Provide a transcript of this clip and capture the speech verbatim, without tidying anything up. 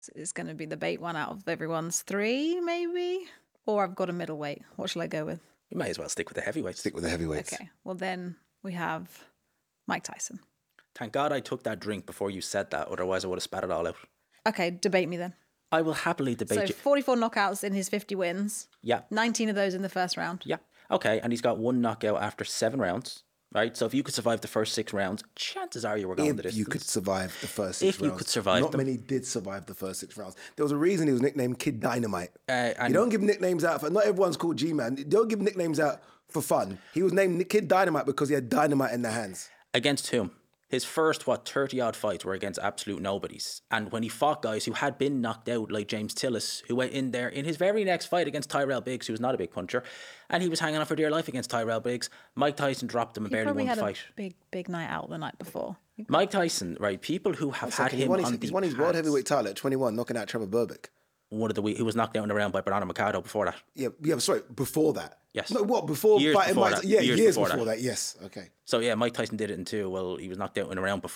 It's going to be the bait one out of everyone's three, maybe? Or I've got a middleweight. What shall I go with? You might as well stick with the heavyweights. Stick with the heavyweights. Okay. Well, then we have Mike Tyson. Thank God I took that drink before you said that. Otherwise, I would have spat it all out. Okay, debate me then. I will happily debate so you. forty-four knockouts in his fifty wins. Yeah. nineteen of those in the first round. Yeah. Okay, and he's got one knockout after seven rounds. Right, so if you could survive the first six rounds, chances are you were going if the distance. you could survive the first six if rounds. you could survive Not them. many did survive the first six rounds. There was a reason he was nicknamed Kid Dynamite. Uh, you don't give nicknames out for, not everyone's called G-Man. You don't give nicknames out for fun. He was named Kid Dynamite because he had dynamite in the hands. Against whom? His first, what, thirty-odd fights were against absolute nobodies. And when he fought guys who had been knocked out, like James Tillis, who went in there in his very next fight against Tyrell Biggs, who was not a big puncher, and he was hanging on for dear life against Tyrell Biggs, Mike Tyson dropped him and He barely probably won the had fight. a big, big night out the night before. Mike Tyson, right, people who have had Second, him he won on his, the he's won his world pads. heavyweight title at twenty-one, knocking out Trevor Burbick. One of the week, who was knocked down in the round by Bernardo Machado before that. Yeah, yeah, sorry, before that. Yes. No, what, before Years fighting before Mike? that. Yeah, Years years, before before that. that. Yes, okay. So yeah, Mike Tyson did it in two. Well, he was knocked out in a round before.